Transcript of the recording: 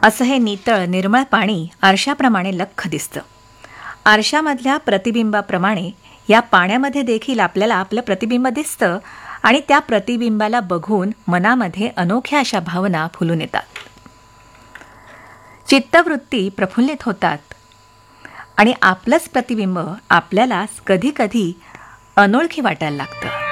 असं हे नितळ निर्मळ पाणी आरशाप्रमाणे लख्ख दिसतं. आरशामधल्या प्रतिबिंबाप्रमाणे या पाण्यामध्ये देखील आपल्याला आपलं प्रतिबिंब दिसतं आणि त्या प्रतिबिंबाला बघून मनामध्ये अनोख्या अशा भावना फुलून येतात. चित्तवृत्ती प्रफुल्लित होतात आणि आपलंच प्रतिबिंब आपल्याला कधी कधी अनोळखी वाटायला लागतं.